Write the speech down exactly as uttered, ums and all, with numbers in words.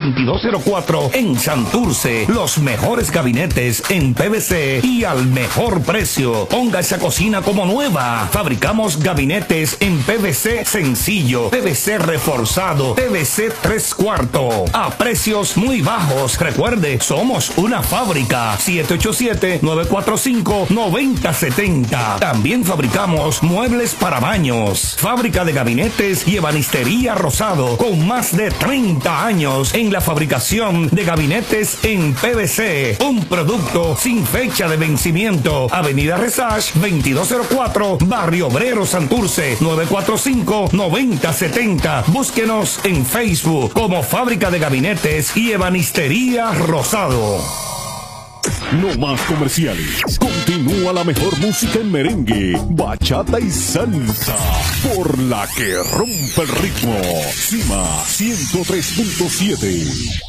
veintidós cero cuatro en Santurce. Los mejores gabinetes en P V C y al mejor precio. Ponga esa cocina como nueva. Fabricamos gabinetes en P V C sencillo, P V C reforzado, P V C tres cuartos, a precios muy bajos. Recuerde, somos una fábrica. Siete ocho siete, nueve cuatro cinco, nueve cero siete cero. También fabricamos muebles para baños. Fábrica de gabinetes y ebanistería Rosado, con más de treinta años en la fabricación de gabinetes en P V C. Un producto sin fecha de vencimiento. Avenida Resach, veintidós cero cuatro, Barrio Obrero, Santurce, nueve cuatro cinco, nueve cero siete cero. Búsquenos en Facebook como Fábrica de Gabinetes y Ebanistería Rosado. No más comerciales. Continúa la mejor música en merengue, bachata y salsa. Por la que rompe el ritmo. Cima ciento tres punto siete.